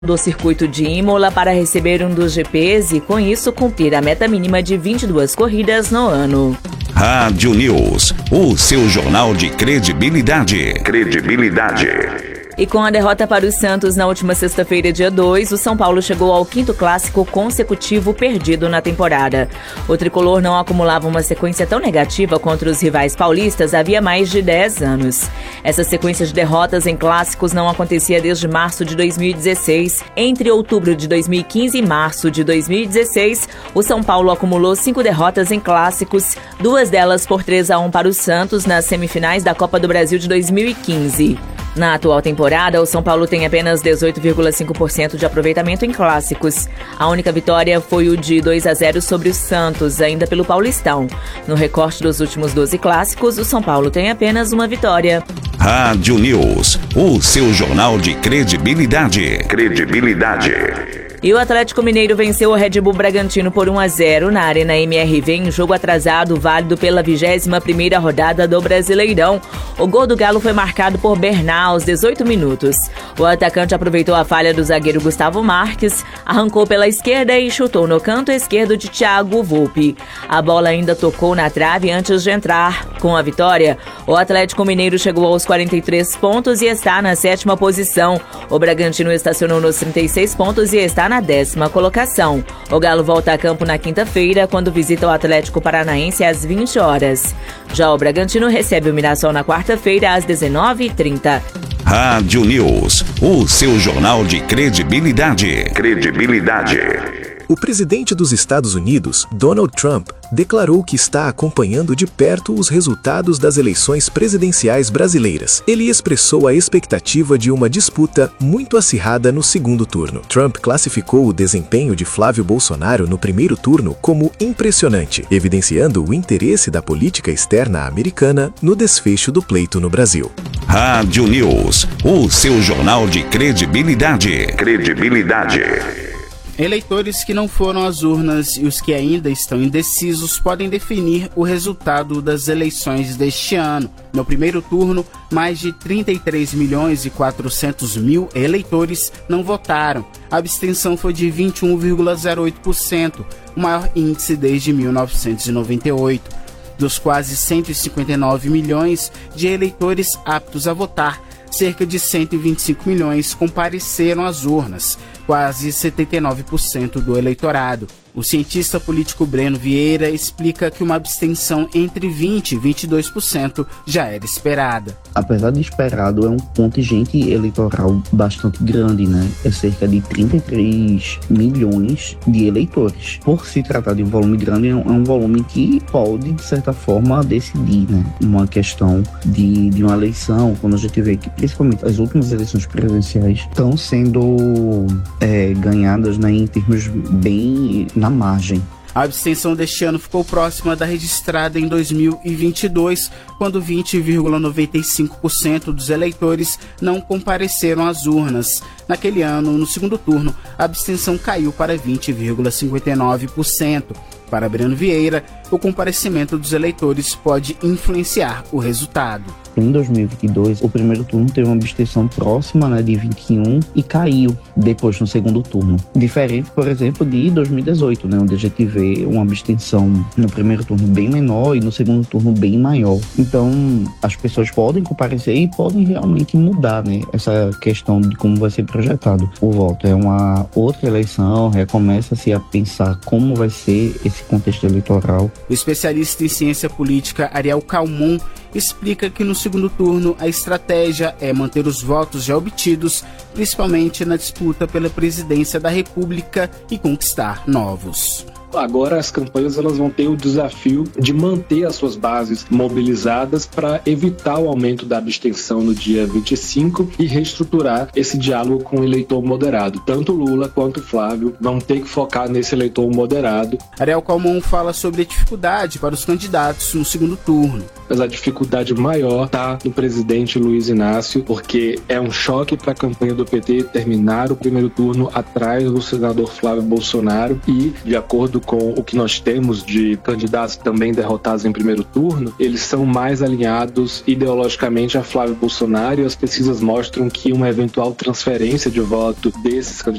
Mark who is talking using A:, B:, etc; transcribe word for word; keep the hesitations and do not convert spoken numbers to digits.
A: do circuito de Imola para receber um dos G Ps e, com isso, cumprir a meta mínima de vinte e duas corridas no ano.
B: Rádio News, o seu jornal de credibilidade. Credibilidade.
A: E com a derrota para o Santos na última sexta-feira, dia dois, o São Paulo chegou ao quinto clássico consecutivo perdido na temporada. O tricolor não acumulava uma sequência tão negativa contra os rivais paulistas havia mais de dez anos. Essa sequência de derrotas em clássicos não acontecia desde março de dois mil e dezesseis. Entre outubro de dois mil e quinze e março de dois mil e dezesseis, o São Paulo acumulou cinco derrotas em clássicos, duas delas por três a um para o Santos nas semifinais da Copa do Brasil de dois mil e quinze. Na atual temporada, o São Paulo tem apenas dezoito vírgula cinco por cento de aproveitamento em clássicos. A única vitória foi o de dois a zero sobre o Santos, ainda pelo Paulistão. No recorte dos últimos doze clássicos, o São Paulo tem apenas uma vitória.
B: Rádio News, o seu jornal de credibilidade. Credibilidade.
A: E o Atlético Mineiro venceu o Red Bull Bragantino por um a zero na Arena M R V em jogo atrasado válido pela vigésima primeira rodada do Brasileirão. O gol do Galo foi marcado por Bernal aos dezoito minutos. O atacante aproveitou a falha do zagueiro Gustavo Marques, arrancou pela esquerda e chutou no canto esquerdo de Thiago Volpi. A bola ainda tocou na trave antes de entrar. Com a vitória, o Atlético Mineiro chegou aos quarenta e três pontos e está na sétima posição. O Bragantino estacionou nos trinta e seis pontos e está na décima colocação. O Galo volta a campo na quinta-feira, quando visita o Atlético Paranaense às vinte horas. Já o Bragantino recebe o Mirassol na quarta-feira às dezenove e trinta.
B: Rádio News, o seu jornal de credibilidade. Credibilidade.
C: O presidente dos Estados Unidos, Donald Trump, declarou que está acompanhando de perto os resultados das eleições presidenciais brasileiras. Ele expressou a expectativa de uma disputa muito acirrada no segundo turno. Trump classificou o desempenho de Flávio Bolsonaro no primeiro turno como impressionante, evidenciando o interesse da política externa americana no desfecho do pleito no Brasil.
B: Rádio News, o seu jornal de credibilidade. Credibilidade.
D: Eleitores que não foram às urnas e os que ainda estão indecisos podem definir o resultado das eleições deste ano. No primeiro turno, mais de trinta e três milhões e quatrocentos mil eleitores não votaram. A abstenção foi de vinte e um vírgula zero oito por cento, o maior índice desde mil novecentos e noventa e oito. Dos quase cento e cinquenta e nove milhões de eleitores aptos a votar, cerca de cento e vinte e cinco milhões compareceram às urnas, quase setenta e nove por cento do eleitorado. O cientista político Breno Vieira explica que uma abstenção entre vinte e vinte e dois por cento já era esperada.
E: Apesar de esperado, é um contingente eleitoral bastante grande, né? É cerca de trinta e três milhões de eleitores. Por se tratar de um volume grande, é um volume que pode, de certa forma, decidir, né? Uma questão de, de uma eleição, quando a gente vê que, principalmente, as últimas eleições presidenciais estão sendo é, ganhadas, né, em termos bem na margem.
D: A abstenção deste ano ficou próxima da registrada em dois mil e vinte e dois, quando vinte vírgula noventa e cinco por cento dos eleitores não compareceram às urnas. Naquele ano, no segundo turno, a abstenção caiu para vinte vírgula cinquenta e nove por cento. Para Breno Vieira, o comparecimento dos eleitores pode influenciar o resultado.
E: Em dois mil e vinte e dois, o primeiro turno teve uma abstenção próxima, né, de vinte e um e caiu depois no segundo turno. Diferente, por exemplo, de dois mil e dezoito, né, onde a gente vê uma abstenção no primeiro turno bem menor e no segundo turno bem maior. Então, as pessoas podem comparecer e podem realmente mudar, né, essa questão de como vai ser projetado o voto. É uma outra eleição, recomeça-se a pensar como vai ser esse contexto eleitoral.
D: O especialista em ciência política Ariel Calmon explica que no segundo turno a estratégia é manter os votos já obtidos, principalmente na disputa pela presidência da República, e conquistar novos.
F: Agora as campanhas elas vão ter o desafio de manter as suas bases mobilizadas para evitar o aumento da abstenção no dia vinte e cinco e reestruturar esse diálogo com o eleitor moderado. Tanto Lula quanto Flávio vão ter que focar nesse eleitor moderado.
D: Ariel Calmon fala sobre a dificuldade para os candidatos no segundo turno.
F: mas a dificuldade maior está no presidente Luiz Inácio, porque é um choque para a campanha do P T terminar o primeiro turno atrás do senador Flávio Bolsonaro e, de acordo com o que nós temos de candidatos também derrotados em primeiro turno, eles são mais alinhados ideologicamente a Flávio Bolsonaro, e as pesquisas mostram que uma eventual transferência de voto desses candidatos